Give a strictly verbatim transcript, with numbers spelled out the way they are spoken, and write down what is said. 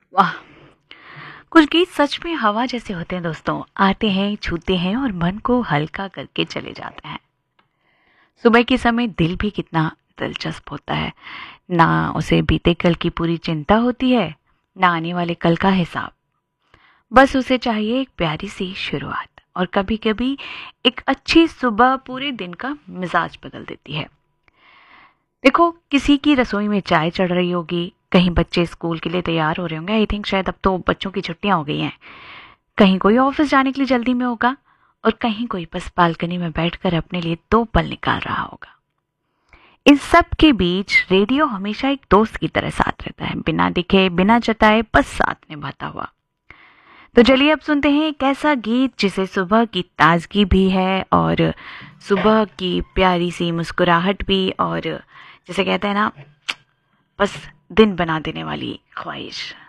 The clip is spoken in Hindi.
वाह! कुछ गीत सच में हवा जैसे होते हैं दोस्तों, आते हैं, छूते हैं और मन को हल्का करके चले जाते हैं। सुबह के समय दिल भी कितना दिलचस्प होता है, ना उसे बीते कल की पूरी चिंता होती है, ना आने वाले कल का हिसाब। बस उसे चाहिए एक प्यारी सी शुरुआत, और कभी-कभी एक अच्छी सुबह पूरे दिन का मिजाज बदल देती है। देखो, किसी की रसोई में चाय चढ़ रही होगी, कहीं बच्चे स्कूल के लिए तैयार हो रहे होंगे। आई थिंक शायद अब तो बच्चों की छुट्टियां हो गई हैं। कहीं कोई ऑफिस जाने के लिए जल्दी में होगा, और कहीं कोई बस बालकनी में बैठकर अपने लिए दो पल निकाल रहा होगा। इस सब के बीच रेडियो हमेशा एक दोस्त की तरह साथ रहता है, बिना दिखे बिना जताए बस साथ निभाता हुआ। तो चलिए अब सुनते हैं एक ऐसा गीत जिसे सुबह की ताजगी भी है, और सुबह की प्यारी सी मुस्कुराहट भी, और जिसे कहते हैं ना, बस दिन बना देने वाली ख्वाहिश।